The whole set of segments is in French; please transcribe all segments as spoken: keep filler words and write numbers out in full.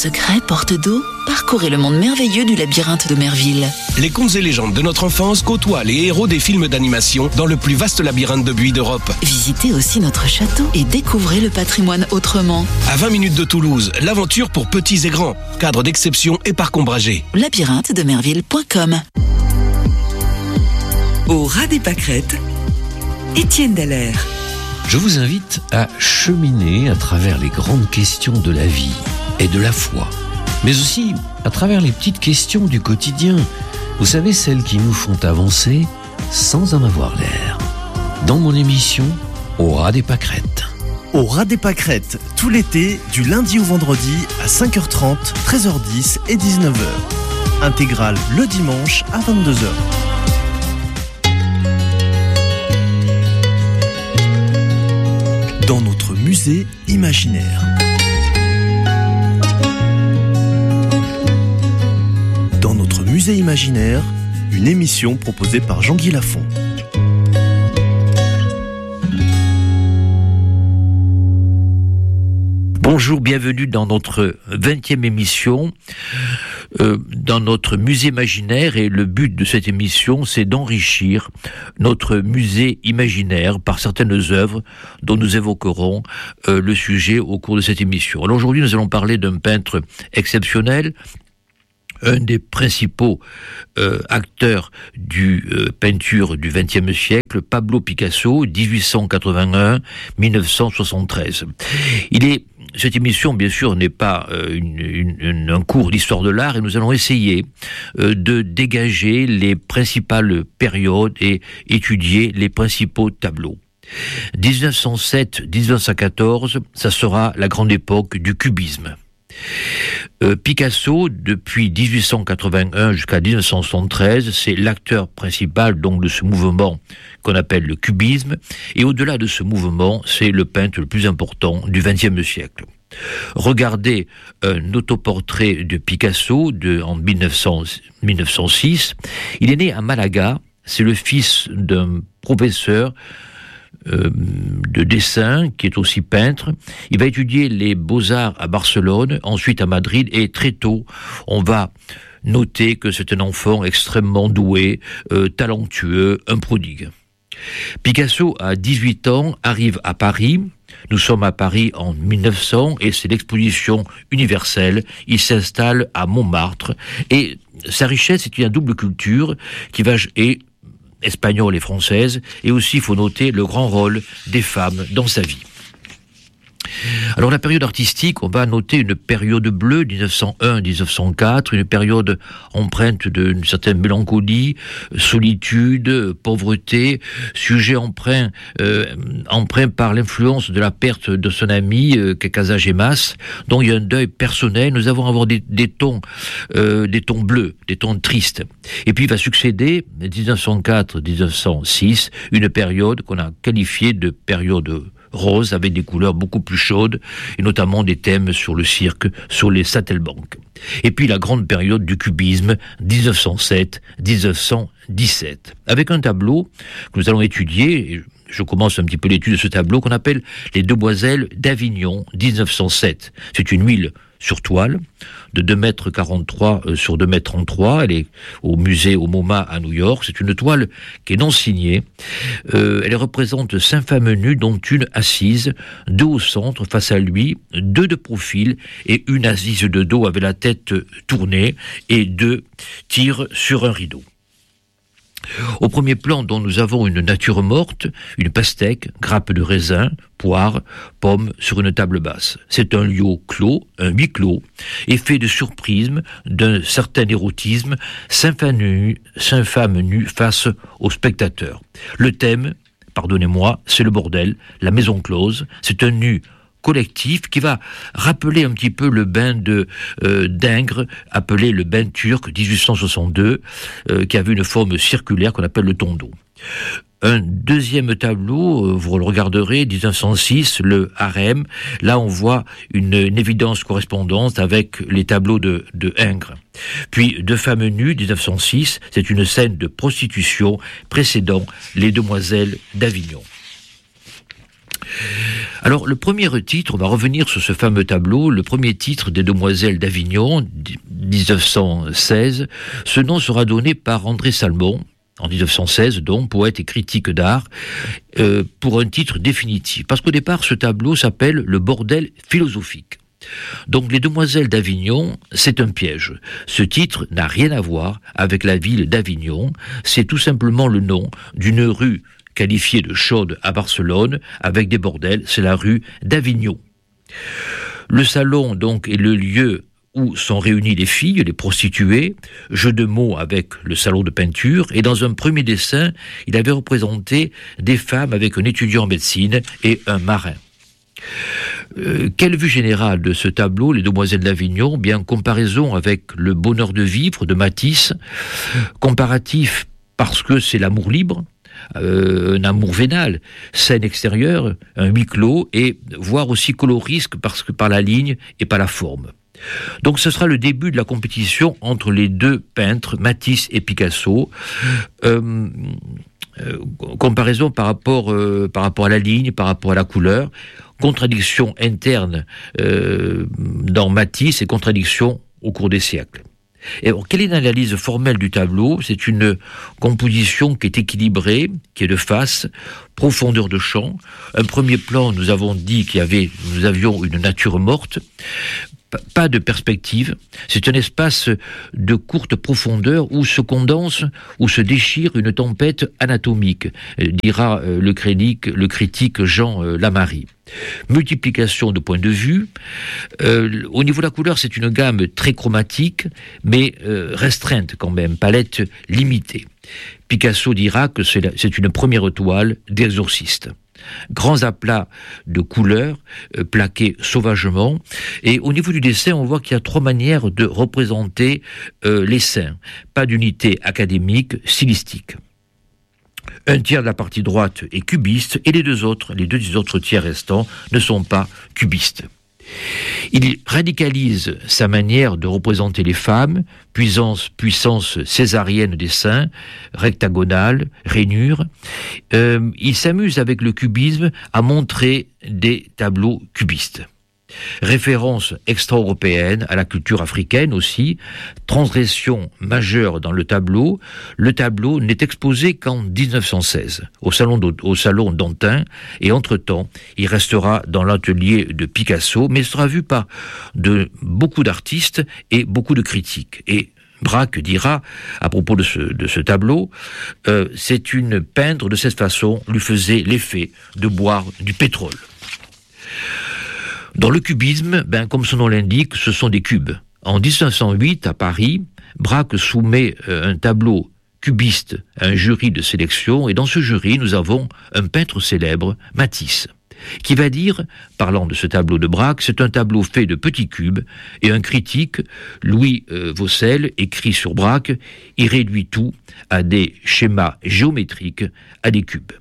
secret, porte d'eau, parcourez le monde merveilleux du labyrinthe de Merville. Les contes et légendes de notre enfance côtoient les héros des films d'animation dans le plus vaste labyrinthe de buis d'Europe. Visitez aussi notre château et découvrez le patrimoine autrement. À vingt minutes de Toulouse, l'aventure pour petits et grands. Cadre d'exception et parc ombragé. labyrinthe de merville point com. Au ras des pâquerettes, Étienne Dallaire. Je vous invite à cheminer à travers les grandes questions de la vie et de la foi, mais aussi à travers les petites questions du quotidien. Vous savez, celles qui nous font avancer sans en avoir l'air. Dans mon émission, Au ras des pâquerettes. Au ras des pâquerettes, tout l'été, du lundi au vendredi à cinq heures trente, treize heures dix et dix-neuf heures. Intégrale le dimanche à vingt-deux heures. Dans notre musée imaginaire. Dans notre musée imaginaire, une émission proposée par Jean-Guy Lafont. Bonjour, bienvenue dans notre vingtième émission, euh, dans notre musée imaginaire, et le but de cette émission, c'est d'enrichir notre musée imaginaire par certaines œuvres dont nous évoquerons euh, le sujet au cours de cette émission. Alors aujourd'hui, nous allons parler d'un peintre exceptionnel, un des principaux euh, acteurs du euh, peinture du vingtième siècle, Pablo Picasso, dix-huit cent quatre-vingt-un à mille neuf cent soixante-treize. Il est Cette émission, bien sûr, n'est pas euh, une, une, une, un cours d'histoire de l'art, et nous allons essayer euh, de dégager les principales périodes et étudier les principaux tableaux. dix-neuf cent sept à dix-neuf cent quatorze, ça sera la grande époque du cubisme. Euh, Picasso, depuis dix-huit cent quatre-vingt-un jusqu'à dix-neuf cent soixante-treize, c'est l'acteur principal donc de ce mouvement qu'on appelle le cubisme, et au-delà de ce mouvement, c'est le peintre le plus important du vingtième siècle. Regardez un autoportrait de Picasso de, en mille neuf cents, mille neuf cent six. Il est né à Malaga, c'est le fils d'un professeur Euh, de dessin, qui est aussi peintre. Il va étudier les beaux-arts à Barcelone, ensuite à Madrid, et très tôt, on va noter que c'est un enfant extrêmement doué, euh, talentueux, un prodigue. Picasso, à dix-huit ans, arrive à Paris. Nous sommes à Paris en mille neuf cents, et c'est l'exposition universelle. Il s'installe à Montmartre, et sa richesse est une double culture qui va... Et espagnole et française, et aussi, il faut noter, le grand rôle des femmes dans sa vie. Alors la période artistique, on va noter une période bleue, dix-neuf cent un à dix-neuf cent quatre, une période empreinte d'une certaine mélancolie, solitude, pauvreté, sujet empreint, euh, empreint par l'influence de la perte de son ami, euh, Casagemas, dont il y a un deuil personnel. Nous avons avoir des, des tons, euh, des tons bleus, des tons tristes. Et puis il va succéder, dix-neuf cent quatre à dix-neuf cent six, une période qu'on a qualifiée de période rose, avec des couleurs beaucoup plus chaudes, et notamment des thèmes sur le cirque, sur les saltimbanques. Et puis la grande période du cubisme, dix-neuf cent sept à dix-neuf cent dix-sept, avec un tableau que nous allons étudier, et je commence un petit peu l'étude de ce tableau, qu'on appelle Les Demoiselles d'Avignon, dix-neuf cent sept. C'est une huile sur toile, de deux mètres quarante-trois sur deux mètres trente-trois. Elle est au musée au MoMA à New York. C'est une toile qui est non signée. Euh, elle représente cinq femmes nues, dont une assise, deux au centre face à lui, deux de profil et une assise de dos avec la tête tournée, et deux tirent sur un rideau. Au premier plan, dont nous avons une nature morte, une pastèque, grappe de raisin, poire, pomme sur une table basse. C'est un lieu clos, un huis clos, et fait de surprise, d'un certain érotisme, cinq femmes nues, cinq femmes nues face aux spectateurs. Le thème, pardonnez-moi, c'est le bordel, la maison close. C'est un nu collectif qui va rappeler un petit peu le bain de euh, d'Ingres, appelé le bain turc dix-huit cent soixante-deux, euh, qui avait une forme circulaire qu'on appelle le tondo. Un deuxième tableau, euh, vous le regarderez, dix-neuf cent six, le harem. Là, on voit une, une évidence correspondante avec les tableaux de, de Ingres. Puis, Deux femmes nues, dix-neuf cent six, c'est une scène de prostitution précédant Les Demoiselles d'Avignon. Alors, le premier titre, on va revenir sur ce fameux tableau, le premier titre des Demoiselles d'Avignon, dix-neuf cent seize. Ce nom sera donné par André Salmon, en dix-neuf cent seize, donc, poète et critique d'art, euh, pour un titre définitif. Parce qu'au départ, ce tableau s'appelle « Le bordel philosophique ». Donc, les Demoiselles d'Avignon, c'est un piège. Ce titre n'a rien à voir avec la ville d'Avignon, c'est tout simplement le nom d'une rue qualifiée de chaude à Barcelone, avec des bordels, c'est la rue d'Avignon. Le salon, donc, est le lieu où sont réunies les filles, les prostituées, jeu de mots avec le salon de peinture, et dans un premier dessin, il avait représenté des femmes avec un étudiant en médecine et un marin. Euh, quelle vue générale de ce tableau, les Demoiselles d'Avignon? Bien, en comparaison avec le Bonheur de vivre de Matisse, comparatif parce que c'est l'amour libre, Euh, un amour vénal, scène extérieure, un huis clos, et voire aussi colorisque parce que par la ligne et par la forme. Donc ce sera le début de la compétition entre les deux peintres, Matisse et Picasso. Euh, euh, comparaison par rapport, euh, par rapport à la ligne, par rapport à la couleur, contradiction interne euh, dans Matisse et contradiction au cours des siècles. Et alors, quelle est l'analyse formelle du tableau? C'est une composition qui est équilibrée, qui est de face, profondeur de champ. Un premier plan, nous avons dit qu'il y avait, nous avions une nature morte, pas de perspective. C'est un espace de courte profondeur où se condense, où se déchire une tempête anatomique, dira le critique, le critique Jean Lamary. Multiplication de points de vue. Euh, au niveau de la couleur, c'est une gamme très chromatique, mais euh, restreinte quand même, palette limitée. Picasso dira que c'est, la, c'est une première toile d'exorciste. Grands aplats de couleurs, euh, plaqués sauvagement. Et au niveau du dessin, on voit qu'il y a trois manières de représenter euh, les seins. Pas d'unité académique, stylistique. Un tiers de la partie droite est cubiste et les deux autres, les deux autres tiers restants ne sont pas cubistes. Il radicalise sa manière de représenter les femmes, puissance, puissance césarienne des seins, rectagonale, rainure. Euh, il s'amuse avec le cubisme à montrer des tableaux cubistes. Référence extra-européenne à la culture africaine aussi, transgression majeure dans le tableau. Le tableau n'est exposé qu'en dix-neuf cent seize, au salon, au salon d'Antin, et entre-temps, il restera dans l'atelier de Picasso, mais sera vu par de beaucoup d'artistes et beaucoup de critiques. Et Braque dira, à propos de ce, de ce tableau, euh, c'est une peindre de cette façon lui faisait l'effet de boire du pétrole. Dans le cubisme, ben, comme son nom l'indique, ce sont des cubes. En dix-neuf cent huit, à Paris, Braque soumet euh, un tableau cubiste à un jury de sélection, et dans ce jury, nous avons un peintre célèbre, Matisse, qui va dire, parlant de ce tableau de Braque, c'est un tableau fait de petits cubes, et un critique, Louis euh, Vaucel, écrit sur Braque, il réduit tout à des schémas géométriques, à des cubes.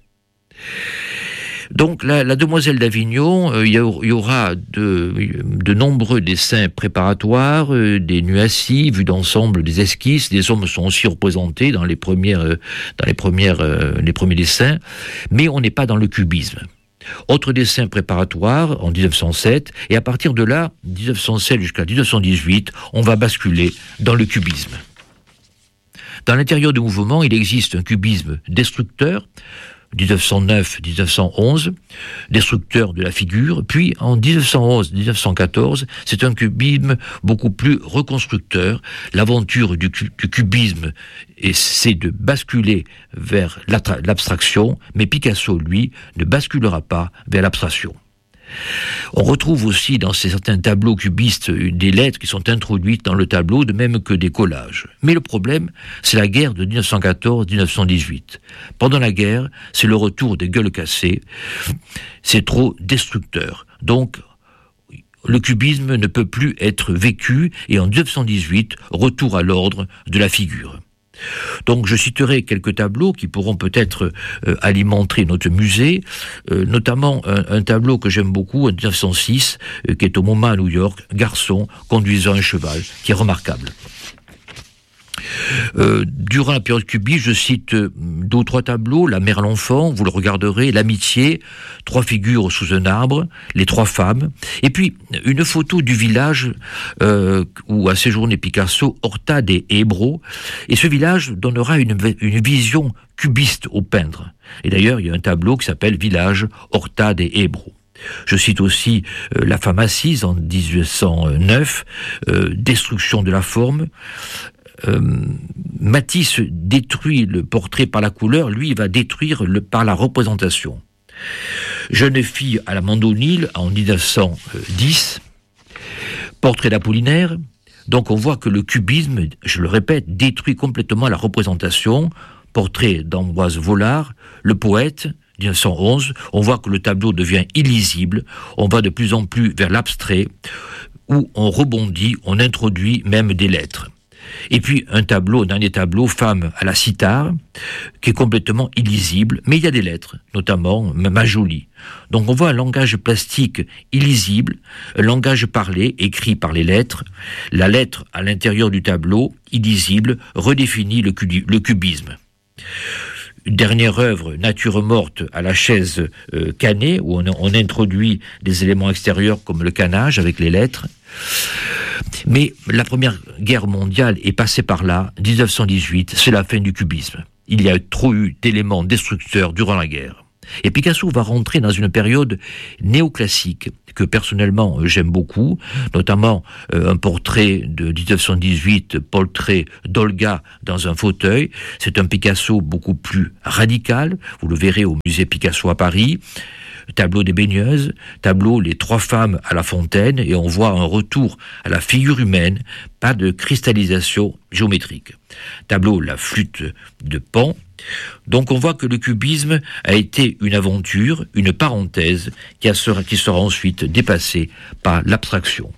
Donc la, la Demoiselle d'Avignon, euh, il y, y aura de, de nombreux dessins préparatoires, euh, des nues assises, vues d'ensemble, des esquisses. Des hommes sont aussi représentés dans les premières, euh, dans les premières, euh, les premiers dessins, mais on n'est pas dans le cubisme. Autre dessin préparatoire en dix-neuf cent sept, et à partir de là, dix-neuf cent sept jusqu'à dix-neuf cent dix-huit, on va basculer dans le cubisme. Dans l'intérieur du mouvement, il existe un cubisme destructeur, dix-neuf cent neuf à dix-neuf cent onze, destructeur de la figure, puis en dix-neuf cent onze à dix-neuf cent quatorze, c'est un cubisme beaucoup plus reconstructeur. L'aventure du, du cubisme, c'est de basculer vers l'abstraction, mais Picasso, lui, ne basculera pas vers l'abstraction. On retrouve aussi dans certains tableaux cubistes des lettres qui sont introduites dans le tableau, de même que des collages. Mais le problème, c'est la guerre de dix-neuf cent quatorze à dix-neuf cent dix-huit. Pendant la guerre, c'est le retour des gueules cassées. C'est trop destructeur. Donc, le cubisme ne peut plus être vécu, et en dix-neuf cent dix-huit, retour à l'ordre de la figure. Donc je citerai quelques tableaux qui pourront peut-être euh, alimenter notre musée, euh, notamment un, un tableau que j'aime beaucoup, en dix-neuf cent six, euh, qui est au MoMA à New York, Garçon conduisant un cheval, qui est remarquable. Euh, durant la période cubiste, je cite euh, deux ou trois tableaux, La mère l'enfant, vous le regarderez, L'amitié, trois figures sous un arbre, Les trois femmes, et puis une photo du village euh, où a séjourné Picasso, Horta de Ebro, et ce village donnera une, une vision cubiste au peintre. Et d'ailleurs, il y a un tableau qui s'appelle Village Horta de Ebro. Je cite aussi euh, La femme assise en dix-huit cent neuf, euh, Destruction de la forme. Euh, Matisse détruit le portrait par la couleur, lui il va détruire le, par la représentation. Jeune fille à la Mandonille en dix-neuf cent dix, portrait d'Apollinaire. Donc on voit que le cubisme, je le répète, détruit complètement la représentation. Portrait d'Ambroise Vollard, Le poète, dix-neuf cent onze, on voit que le tableau devient illisible, on va de plus en plus vers l'abstrait, où on rebondit, on introduit même des lettres. Et puis un tableau, un dernier tableau, Femme à la cithare, qui est complètement illisible, mais il y a des lettres, notamment Ma Jolie. Donc on voit un langage plastique illisible, un langage parlé, écrit par les lettres. La lettre à l'intérieur du tableau, illisible, redéfinit le, le cubisme. Une dernière œuvre, Nature morte à la chaise euh, canée, où on, on introduit des éléments extérieurs comme le canage avec les lettres. Mais la Première Guerre mondiale est passée par là, dix-neuf cent dix-huit, c'est la fin du cubisme. Il y a trop eu d'éléments destructeurs durant la guerre. Et Picasso va rentrer dans une période néoclassique que personnellement j'aime beaucoup, notamment euh, un portrait de dix-neuf cent dix-huit, portrait d'Olga dans un fauteuil. C'est un Picasso beaucoup plus radical, vous le verrez au musée Picasso à Paris. Tableau des baigneuses, tableau Les trois femmes à la fontaine, et on voit un retour à la figure humaine, pas de cristallisation géométrique. Tableau La flûte de Pan. Donc on voit que le cubisme a été une aventure, une parenthèse, qui, a, qui sera ensuite dépassée par l'abstraction.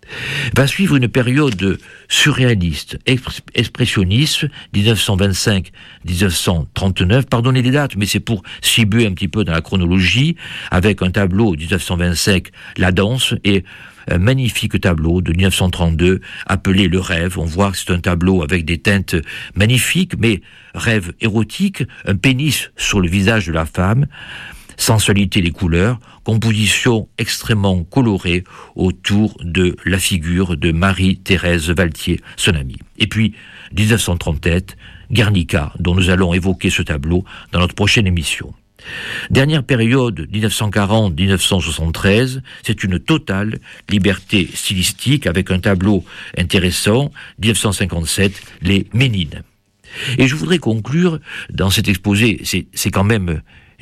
Va suivre une période surréaliste, expressionniste, dix-neuf cent vingt-cinq à dix-neuf cent trente-neuf, pardonnez les dates, mais c'est pour cibler un petit peu dans la chronologie, avec un tableau, dix-neuf cent vingt-cinq, La danse, et un magnifique tableau de dix-neuf cent trente-deux, appelé Le rêve. On voit que c'est un tableau avec des teintes magnifiques, mais rêve érotique, un pénis sur le visage de la femme, sensualité des couleurs, composition extrêmement colorée autour de la figure de Marie-Thérèse Valtier, son amie. Et puis, dix-neuf cent trente-sept, Guernica, dont nous allons évoquer ce tableau dans notre prochaine émission. Dernière période, dix-neuf cent quarante à dix-neuf cent soixante-treize, c'est une totale liberté stylistique avec un tableau intéressant, dix-neuf cent cinquante-sept, Les Ménines. Et je voudrais conclure dans cet exposé, c'est, c'est quand même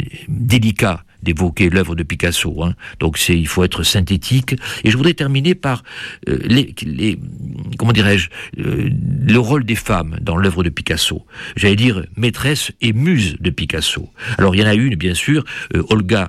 délicat d'évoquer l'œuvre de Picasso, hein. Donc c'est, il faut être synthétique. Et je voudrais terminer par euh, les, les, comment dirais-je, euh, le rôle des femmes dans l'œuvre de Picasso. J'allais dire maîtresse et muse de Picasso. Alors il y en a une, bien sûr, euh, Olga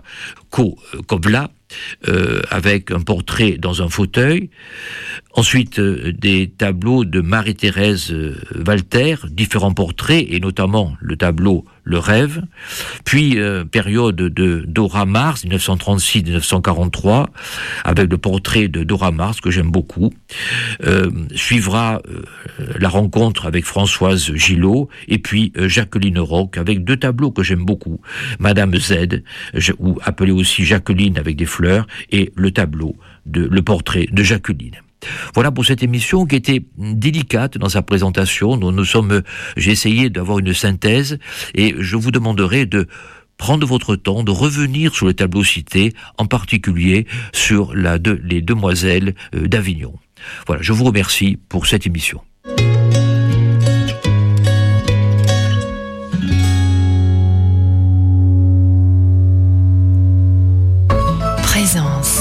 Kokovla, euh, avec un portrait dans un fauteuil. Ensuite, euh, des tableaux de Marie-Thérèse euh, Walter, différents portraits, et notamment le tableau Le rêve. Puis, euh, période de Dora Mars, dix-neuf cent trente-six à dix-neuf cent quarante-trois, avec le portrait de Dora Mars, que j'aime beaucoup. Euh, suivra euh, la rencontre avec Françoise Gillot, et puis euh, Jacqueline Roch, avec deux tableaux que j'aime beaucoup. Madame Z, je, ou appelée aussi Jacqueline avec des fleurs, et le tableau, de, le portrait de Jacqueline. Voilà pour cette émission qui était délicate dans sa présentation. Nous, nous sommes, j'ai essayé d'avoir une synthèse, et je vous demanderai de prendre votre temps, de revenir sur le tableau cité, en particulier sur la de, les Demoiselles d'Avignon. Voilà, je vous remercie pour cette émission. Présence.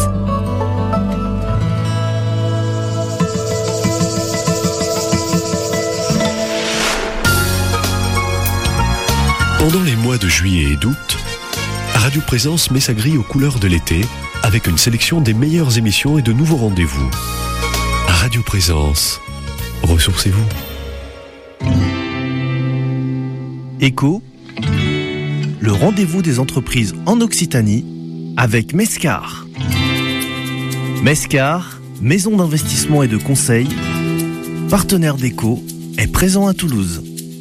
Pendant les mois de juillet et d'août, Radio Présence met sa grille aux couleurs de l'été avec une sélection des meilleures émissions et de nouveaux rendez-vous. Radio Présence, ressourcez-vous. Écho, le rendez-vous des entreprises en Occitanie avec Mescar. Mescar, maison d'investissement et de conseil, partenaire d'Écho, est présent à Toulouse.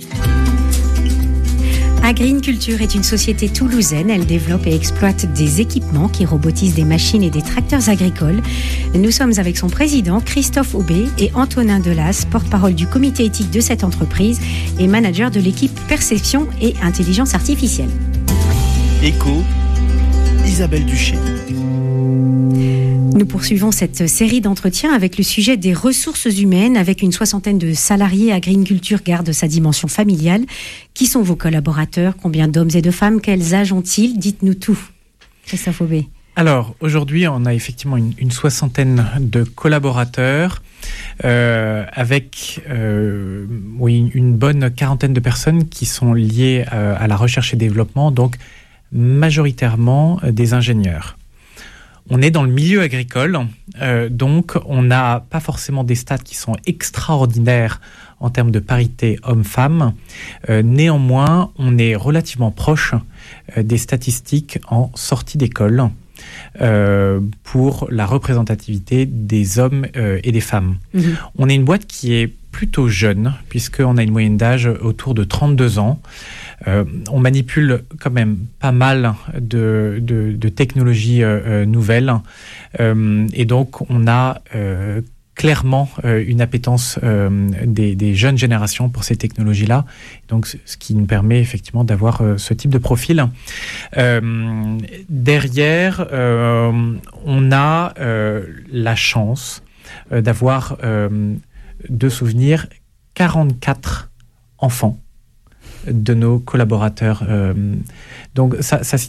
Agriculture est une société toulousaine. Elle développe et exploite des équipements qui robotisent des machines et des tracteurs agricoles. Nous sommes avec son président Christophe Aubé et Antonin Delas, porte-parole du comité éthique de cette entreprise et manager de l'équipe Perception et Intelligence Artificielle. Écho, Isabelle Duché. Nous poursuivons cette série d'entretiens avec le sujet des ressources humaines. Avec une soixantaine de salariés, Agriculture garde sa dimension familiale. Qui sont vos collaborateurs ? Combien d'hommes et de femmes ? Quels âges ont-ils ? Dites-nous tout. Christophe Aubé. Alors, aujourd'hui, on a effectivement une, une soixantaine de collaborateurs euh, avec euh, oui, une bonne quarantaine de personnes qui sont liées euh, à la recherche et développement, donc majoritairement euh, des ingénieurs. On est dans le milieu agricole, euh, donc on n'a pas forcément des stats qui sont extraordinaires en termes de parité homme-femme. Euh, néanmoins, on est relativement proche euh, des statistiques en sortie d'école euh, pour la représentativité des hommes euh, et des femmes. Mmh. On est une boîte qui est plutôt jeune, puisqu'on a une moyenne d'âge autour de trente-deux ans. Euh, on manipule quand même pas mal de, de, de technologies euh, nouvelles. Euh, et donc, on a euh, clairement euh, une appétence euh, des, des jeunes générations pour ces technologies-là. Donc, ce qui nous permet effectivement d'avoir euh, ce type de profil. Euh, derrière, euh, on a euh, la chance euh, d'avoir euh, de souvenir quarante-quatre enfants de nos collaborateurs. Euh, donc ça, ça signifie